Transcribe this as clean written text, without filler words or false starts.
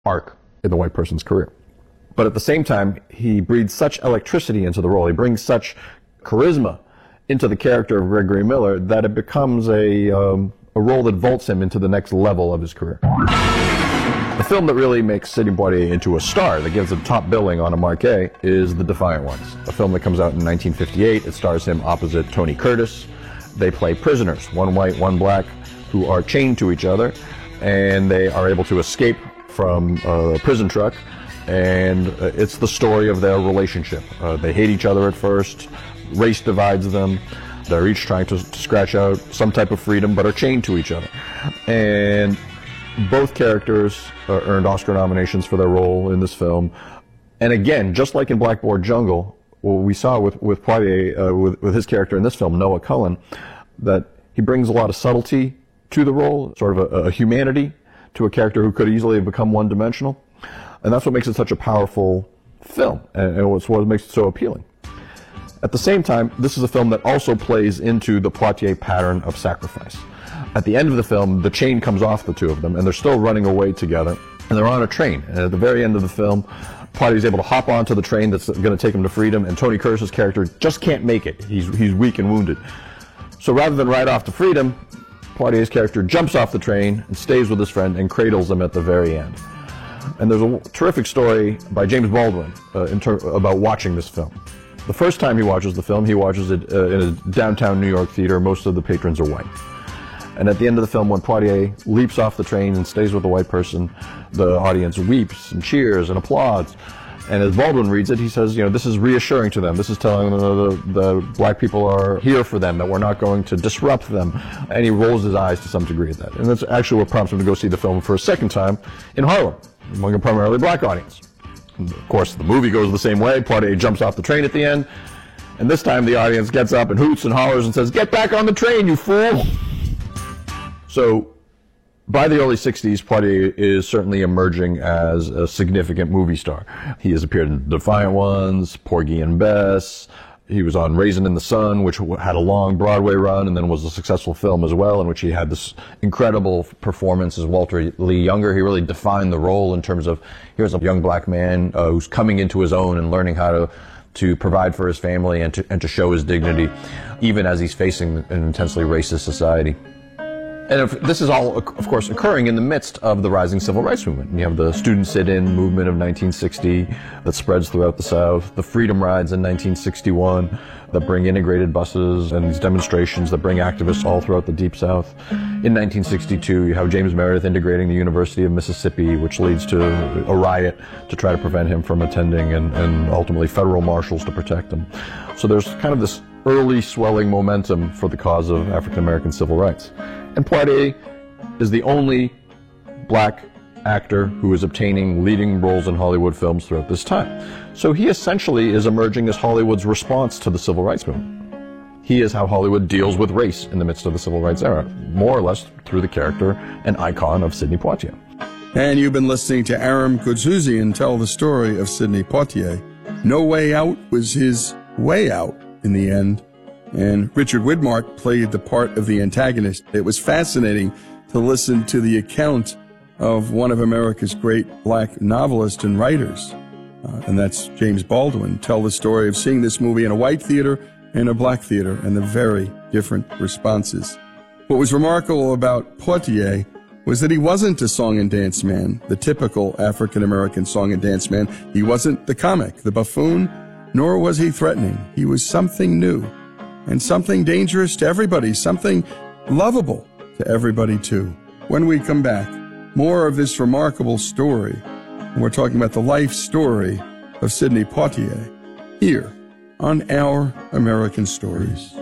arc in the white person's career. But at the same time, he breathes such electricity into the role, he brings such charisma into the character of Gregory Miller that it becomes a role that vaults him into the next level of his career. The film that really makes Sidney Poitier into a star, that gives him top billing on a marquee, is The Defiant Ones, a film that comes out in 1958. It stars him opposite Tony Curtis. They play prisoners, one white, one black, who are chained to each other, and they are able to escape from a prison truck, and it's the story of their relationship. They hate each other at first, race divides them, they're each trying to scratch out some type of freedom, but are chained to each other. And both characters earned Oscar nominations for their role in this film. And again, just like in Blackboard Jungle, what we saw with Poitier, with his character in this film, Noah Cullen, that he brings a lot of subtlety to the role, sort of a humanity to a character who could easily have become one-dimensional. And that's what makes it such a powerful film, and it's what makes it so appealing. At the same time, this is a film that also plays into the Poitier pattern of sacrifice. At the end of the film, the chain comes off the two of them, and they're still running away together, and they're on a train. And at the very end of the film, Poitier is able to hop onto the train that's going to take him to freedom, and Tony Curtis's character just can't make it. He's weak and wounded. So rather than ride off to freedom, Poitier's character jumps off the train and stays with his friend and cradles him at the very end. And there's a terrific story by James Baldwin about watching this film. The first time he watches the film, he watches it in a downtown New York theater. Most of the patrons are white. And at the end of the film, when Poitier leaps off the train and stays with the white person, the audience weeps and cheers and applauds. And as Baldwin reads it, he says, you know, this is reassuring to them. This is telling them the black people are here for them, that we're not going to disrupt them. And he rolls his eyes to some degree at that. And that's actually what prompts him to go see the film for a second time in Harlem, among a primarily black audience. And of course, the movie goes the same way. Poitier jumps off the train at the end. And this time the audience gets up and hoots and hollers and says, "Get back on the train, you fool!" So, by the early 60s, Poitier is certainly emerging as a significant movie star. He has appeared in Defiant Ones, Porgy and Bess. He was on Raisin in the Sun, which had a long Broadway run and then was a successful film as well, in which he had this incredible performance as Walter Lee Younger. He really defined the role in terms of, here's a young black man who's coming into his own and learning how to provide for his family and to show his dignity, even as he's facing an intensely racist society. And this is all, of course, occurring in the midst of the rising civil rights movement. You have the student sit-in movement of 1960 that spreads throughout the South, the freedom rides in 1961 that bring integrated buses and these demonstrations that bring activists all throughout the Deep South. In 1962, you have James Meredith integrating the University of Mississippi, which leads to a riot to try to prevent him from attending, and ultimately federal marshals to protect him. So there's kind of this early swelling momentum for the cause of African-American civil rights. And Poitier is the only black actor who is obtaining leading roles in Hollywood films throughout this time. So he essentially is emerging as Hollywood's response to the civil rights movement. He is how Hollywood deals with race in the midst of the civil rights era, more or less through the character and icon of Sidney Poitier. And you've been listening to Aram Goudsouzian tell the story of Sidney Poitier. No Way Out was his way out in the end. And Richard Widmark played the part of the antagonist. It was fascinating to listen to the account of one of America's great black novelists and writers, and that's James Baldwin, tell the story of seeing this movie in a white theater and a black theater and the very different responses. What was remarkable about Poitier was that he wasn't a song and dance man, the typical African-American song and dance man. He wasn't the comic, the buffoon, nor was he threatening. He was something new. And something dangerous to everybody, something lovable to everybody too. When we come back, more of this remarkable story. And we're talking about the life story of Sidney Poitier here on Our American Stories.